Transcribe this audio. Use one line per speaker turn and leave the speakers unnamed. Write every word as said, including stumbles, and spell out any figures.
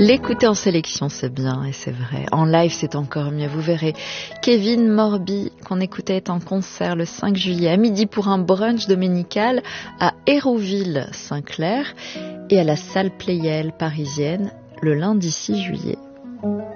L'écouter en sélection, c'est bien, et c'est vrai. En live, c'est encore mieux. Vous verrez Kevin Morby, qu'on écoutait en concert le cinq juillet à midi pour un brunch dominical à Hérouville-Saint-Clair et à la salle Pleyel parisienne le lundi six juillet.